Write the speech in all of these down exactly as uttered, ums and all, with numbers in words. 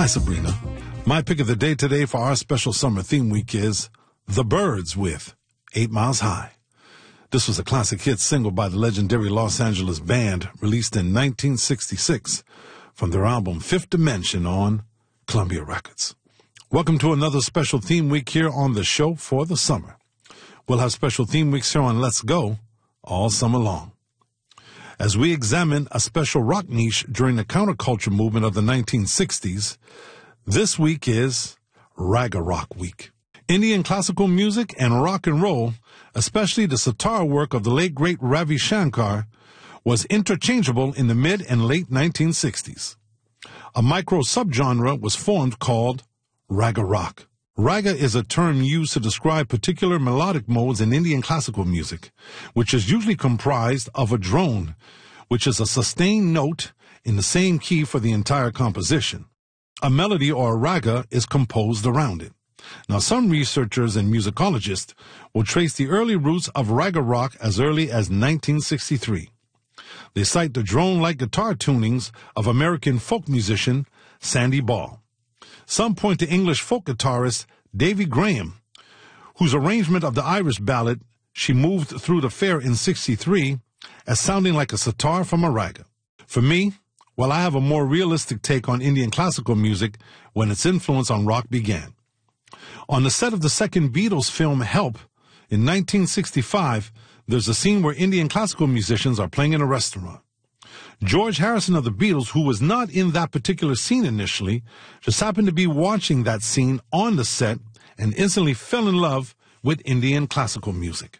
Hi, Sabrina. My pick of the day today for our special summer theme week is The Byrds with Eight Miles High. This was a classic hit single by the legendary Los Angeles band released in nineteen sixty-six from their album Fifth Dimension on Columbia Records. Welcome to another special theme week here on the show for the summer. We'll have special theme weeks here on Let's Go all summer long, as we examine a special rock niche during the counterculture movement of the nineteen sixties. This week is Raga Rock Week. Indian classical music and rock and roll, especially the sitar work of the late great Ravi Shankar, was interchangeable in the mid and late nineteen sixties. A micro subgenre was formed called Raga Rock. Raga is a term used to describe particular melodic modes in Indian classical music, which is usually comprised of a drone, which is a sustained note in the same key for the entire composition. A melody or a raga is composed around it. Now, some researchers and musicologists will trace the early roots of raga rock as early as nineteen sixty-three. They cite the drone-like guitar tunings of American folk musician Sandy Ball. Some point to English folk guitarist Davy Graham, whose arrangement of the Irish ballad She Moved Through the Fair in sixty-three as sounding like a sitar from a raga. For me, well, I have a more realistic take on Indian classical music when its influence on rock began. On the set of the second Beatles film Help in nineteen sixty-five, there's a scene where Indian classical musicians are playing in a restaurant. George Harrison of the Beatles, who was not in that particular scene initially, just happened to be watching that scene on the set and instantly fell in love with Indian classical music.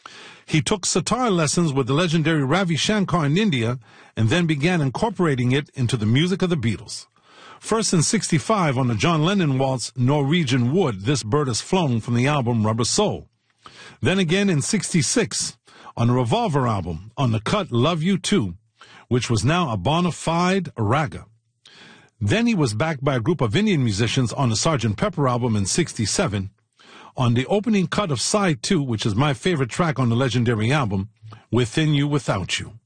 He took sitar lessons with the legendary Ravi Shankar in India and then began incorporating it into the music of the Beatles. First in sixty-five on the John Lennon waltz Norwegian Wood, This Bird Has Flown from the album Rubber Soul. Then again in sixty-six on the Revolver album on the cut Love You Too, which was now a bona fide raga. Then he was backed by a group of Indian musicians on the Sergeant Pepper album in sixty-seven, on the opening cut of Side two, which is my favorite track on the legendary album, Within You, Without You.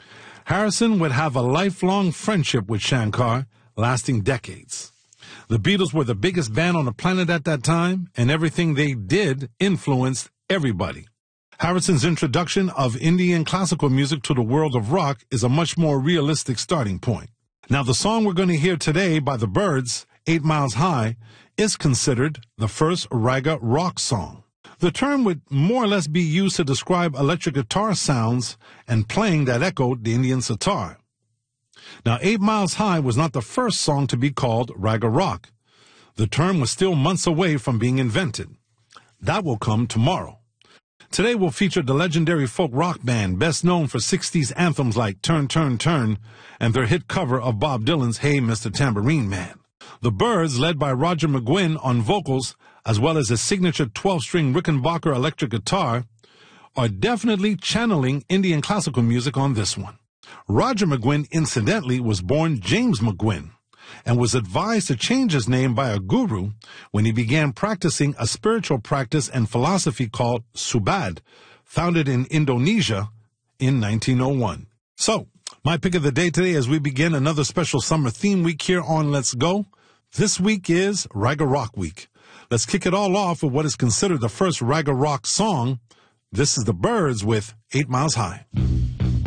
Harrison would have a lifelong friendship with Shankar, lasting decades. The Beatles were the biggest band on the planet at that time, and everything they did influenced everybody. Harrison's introduction of Indian classical music to the world of rock is a much more realistic starting point. Now, the song we're going to hear today by the Byrds, Eight Miles High, is considered the first raga rock song. The term would more or less be used to describe electric guitar sounds and playing that echoed the Indian sitar. Now, Eight Miles High was not the first song to be called raga rock. The term was still months away from being invented. That will come tomorrow. Today we'll feature the legendary folk rock band best known for sixties anthems like Turn, Turn, Turn and their hit cover of Bob Dylan's Hey, Mister Tambourine Man. The Byrds, led by Roger McGuinn on vocals, as well as his signature twelve-string Rickenbacker electric guitar, are definitely channeling Indian classical music on this one. Roger McGuinn, incidentally, was born James McGuinn and was advised to change his name by a guru when he began practicing a spiritual practice and philosophy called Subad, founded in Indonesia in nineteen oh one. So, my pick of the day today as we begin another special summer theme week here on Let's Go. This week is Raga Rock Week. Let's kick it all off with what is considered the first raga rock song. This is the Byrds with Eight Miles High.